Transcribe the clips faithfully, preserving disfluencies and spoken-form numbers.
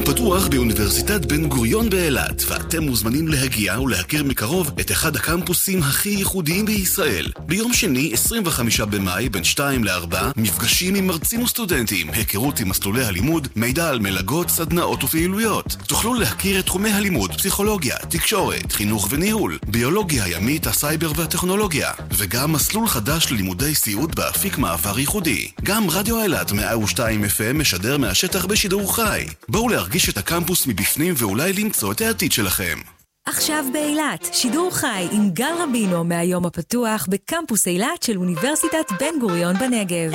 הפתוח באוניברסיטת בן גוריון באילת, ואתם מוזמנים להגיע ולהכיר מקרוב את אחד הקמפוסים הכי ייחודיים בישראל. ביום שני, עשרים וחמישה במאי, בין שתיים לארבע, מפגשים עם מרצים וסטודנטים, היכרות עם מסלולי הלימוד, מידע על מלגות, סדנאות ופעילויות. תוכלו להכיר את תחומי הלימוד, פסיכולוגיה, תקשורת, חינוך וניהול, ביולוגיה הימית, הסייבר והטכנולוגיה, וגם מסלול חדש ללימודי סיעוד באפיק מעבר ייחודי. גם רדיו אילת מאה ושתיים אף אם משדר מהשטח בשידור חי. בואו להרגיש את הקמפוס מבפנים ואולי למצוא את העתיד שלכם. עכשיו באילת, שידור חי עם גל רבינו מהיום הפתוח בקמפוס אילת של אוניברסיטת בן גוריון בנגב.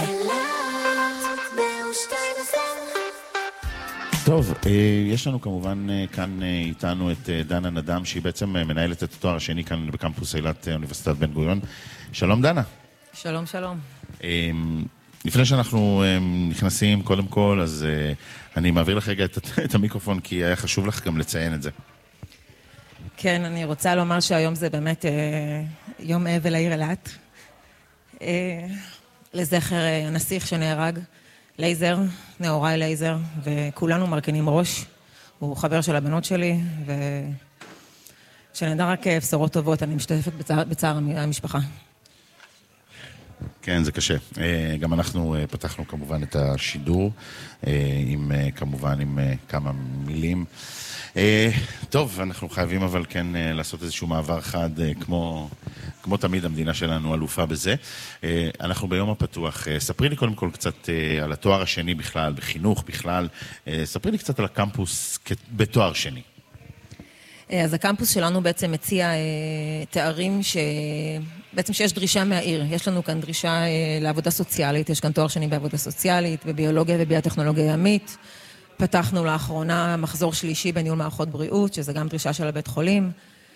טוב, יש לנו כמובן כאן איתנו את דנה נדם, שהיא בעצם מנהלת את התואר השני כאן בקמפוס אילת אוניברסיטת בן גוריון. שלום דנה. שלום, שלום. לפני שאנחנו נכנסים קודם כל, אז אני מעביר לך רגע את המיקרופון, כי היה חשוב לך גם לציין את זה. כן, אני רוצה לומר שהיום זה באמת יום אבל לעיר אילת. לזכר הנסיך שנהרג, לייזר, נאורי לייזר, וכולנו מרכנים ראש. הוא חבר של הבנות שלי, ושנדע רק בשורות טובות, אני משתתפת בצער, בצער המשפחה. כן, זה קשה. גם אנחנו פתחנו כמובן את השידור, עם, כמובן עם כמה מילים. טוב, אנחנו חייבים אבל כן לעשות איזשהו מעבר חד, כמו, כמו תמיד המדינה שלנו אלופה בזה. אנחנו ביום הפתוח. ספרי לי קודם כל קצת על התואר השני בכלל, בחינוך בכלל. ספרי לי קצת על הקמפוס בתואר שני. אז הקמפוס שלנו בעצם מציע תארים ש... בעצם שיש דרישה מהעיר. יש לנו כאן דרישה לעבודה סוציאלית, יש כאן תואר שני בעבודה סוציאלית, בביולוגיה וביוטכנולוגיה ימית. פתחנו לאחרונה מחזור שלישי בניהול מערכות בריאות, שזה גם דרישה של הבית חולים.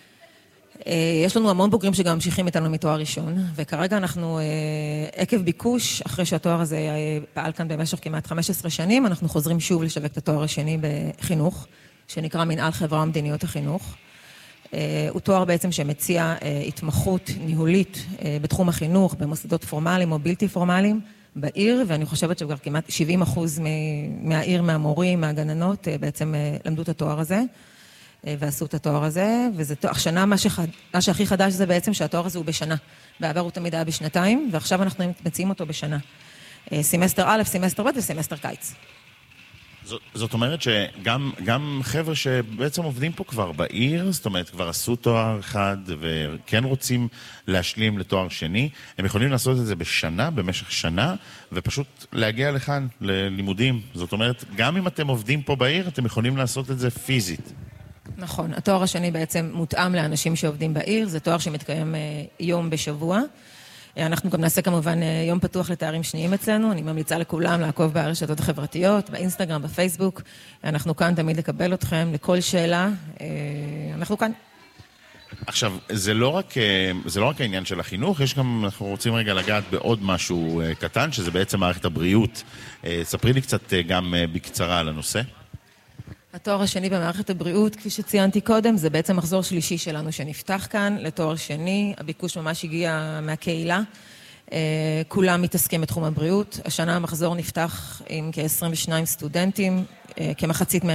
יש לנו המון בוגרים שגם ממשיכים איתנו מתואר ראשון, וכרגע אנחנו, עקב ביקוש, אחרי שהתואר הזה פעל כאן במשך כמעט חמש עשרה שנים, אנחנו חוזרים שוב לשווק את התואר השני בחינוך, שנקרא מנהל חברה ומדיניות החינוך. הוא תואר בעצם שמציע התמחות ניהולית בתחום החינוך, במוסדות פורמליים או בלתי פורמליים בעיר, ואני חושבת שכבר כמעט שבעים אחוז מהעיר, מהמורים, מהגננות, בעצם למדו את התואר הזה, ועשו את התואר הזה, וזה השנה, מה, שחד, מה שהכי חדש זה בעצם שהתואר הזה הוא בשנה. בעבר הוא תמיד היה בשנתיים, ועכשיו אנחנו מציעים אותו בשנה. סמסטר א', סמסטר ב' וסמסטר קיץ. זאת, זאת אומרת שגם גם חבר'ה שבעצם עובדים פה כבר בעיר, זאת אומרת כבר עשו תואר אחד וכן רוצים להשלים לתואר שני, הם יכולים לעשות את זה בשנה, במשך שנה, ופשוט להגיע לכאן ללימודים. זאת אומרת, גם אם אתם עובדים פה בעיר, אתם יכולים לעשות את זה פיזית. נכון, התואר השני בעצם מותאם לאנשים שעובדים בעיר, זה תואר שמתקיים יום בשבוע. אנחנו גם נעשה כמובן יום פתוח לתארים שניים אצלנו, אני ממליצה לכולם לעקוב ברשתות החברתיות, באינסטגרם, בפייסבוק, אנחנו כאן תמיד לקבל אתכם, לכל שאלה, אנחנו כאן. עכשיו, זה לא רק, זה לא רק העניין של החינוך, יש גם, אנחנו רוצים רגע לגעת בעוד משהו קטן, שזה בעצם מערכת הבריאות. ספרי לי קצת גם בקצרה על הנושא. התואר השני במערכת הבריאות, כפי שציינתי קודם, זה בעצם מחזור שלישי שלנו שנפתח כאן לתואר שני. הביקוש ממש הגיע מהקהילה. כולם מתעסקים בתחום הבריאות. השנה המחזור נפתח עם כ-עשרים ושניים סטודנטים, כמחצית